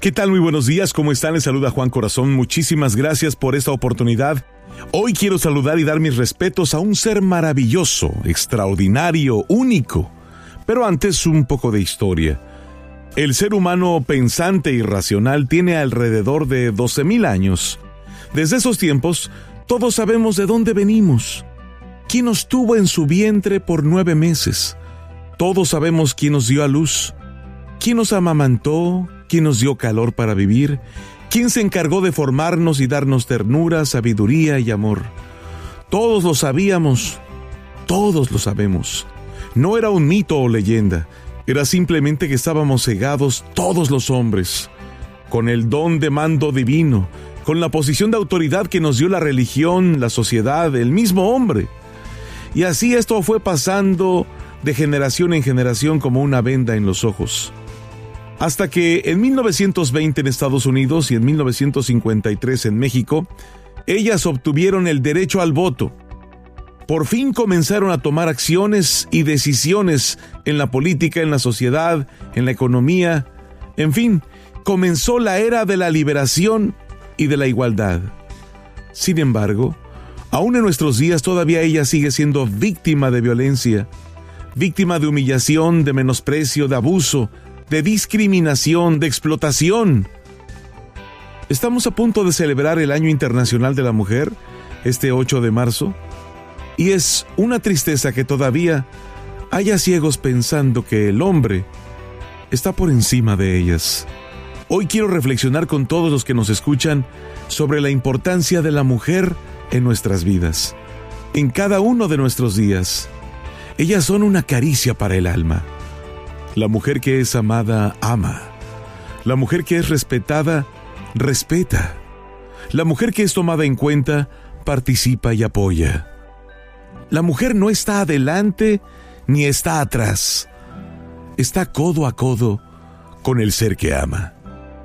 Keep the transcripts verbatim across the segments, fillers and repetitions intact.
¿Qué tal? Muy buenos días, ¿cómo están? Les saluda Juan Corazón. Muchísimas gracias por esta oportunidad. Hoy quiero saludar y dar mis respetos a un ser maravilloso, extraordinario, único. Pero antes, un poco de historia. El ser humano pensante y racional tiene alrededor de doce mil años. Desde esos tiempos, todos sabemos de dónde venimos. ¿Quién nos tuvo en su vientre por nueve meses? Todos sabemos quién nos dio a luz. ¿Quién nos amamantó? ¿Quién nos dio calor para vivir? ¿Quién se encargó de formarnos y darnos ternura, sabiduría y amor? Todos lo sabíamos, todos lo sabemos. No era un mito o leyenda, era simplemente que estábamos cegados todos los hombres, con el don de mando divino, con la posición de autoridad que nos dio la religión, la sociedad, el mismo hombre. Y así esto fue pasando de generación en generación como una venda en los ojos. Hasta que en mil novecientos veinte en Estados Unidos y en mil novecientos cincuenta y tres en México, ellas obtuvieron el derecho al voto. Por fin comenzaron a tomar acciones y decisiones en la política, en la sociedad, en la economía. En fin, comenzó la era de la liberación y de la igualdad. Sin embargo, aún en nuestros días todavía ella sigue siendo víctima de violencia, víctima de humillación, de menosprecio, de abuso, de discriminación, de explotación. Estamos a punto de celebrar el Año Internacional de la Mujer, este ocho de marzo, y es una tristeza que todavía haya ciegos pensando que el hombre está por encima de ellas. Hoy quiero reflexionar con todos los que nos escuchan sobre la importancia de la mujer en nuestras vidas, en cada uno de nuestros días. Ellas son una caricia para el alma. La mujer que es amada, ama. La mujer que es respetada, respeta. La mujer que es tomada en cuenta, participa y apoya. La mujer no está adelante ni está atrás. Está codo a codo con el ser que ama.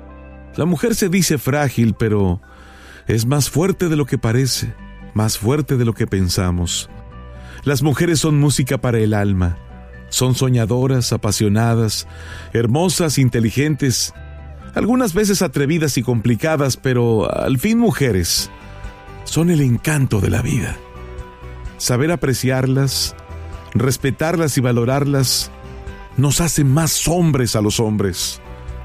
La mujer se dice frágil, pero es más fuerte de lo que parece, más fuerte de lo que pensamos. Las mujeres son música para el alma. Son soñadoras, apasionadas, hermosas, inteligentes, algunas veces atrevidas y complicadas, pero al fin mujeres. Son el encanto de la vida. Saber apreciarlas, respetarlas y valorarlas nos hace más hombres a los hombres.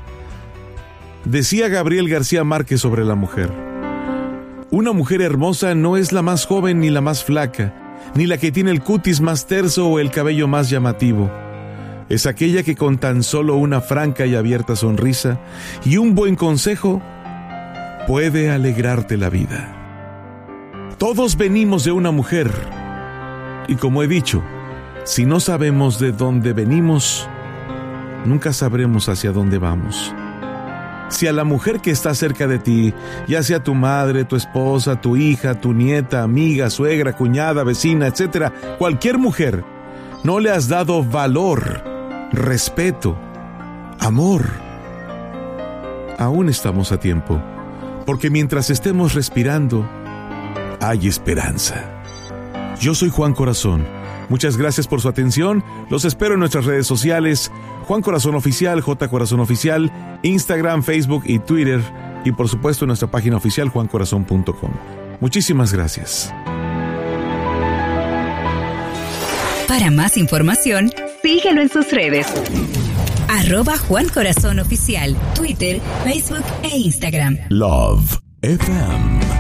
Decía Gabriel García Márquez sobre la mujer: una mujer hermosa no es la más joven ni la más flaca, ni la que tiene el cutis más terso o el cabello más llamativo. Es aquella que con tan solo una franca y abierta sonrisa y un buen consejo puede alegrarte la vida. Todos venimos de una mujer, y como he dicho, si no sabemos de dónde venimos, nunca sabremos hacia dónde vamos. Si a la mujer que está cerca de ti, ya sea tu madre, tu esposa, tu hija, tu nieta, amiga, suegra, cuñada, vecina, etcétera, cualquier mujer, no le has dado valor, respeto, amor, aún estamos a tiempo, porque mientras estemos respirando, hay esperanza. Yo soy Juan Corazón. Muchas gracias por su atención. Los espero en nuestras redes sociales: Juan Corazón Oficial, J Corazón Oficial, Instagram, Facebook y Twitter, y por supuesto en nuestra página oficial juan corazón punto com. Muchísimas gracias. Para más información, síguelo en sus redes. Arroba Juan Corazón Oficial, Twitter, Facebook e Instagram. Love F M.